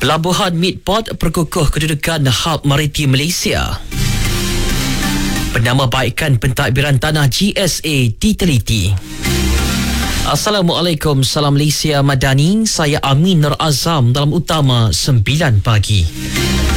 Pelabuhan Midport perkukuh kedudukan hub maritim Malaysia. Penambahbaikan pentadbiran tanah GSA diteliti. Assalamualaikum, salam Malaysia Madani. Saya Amin Nur Azam dalam utama 9 pagi.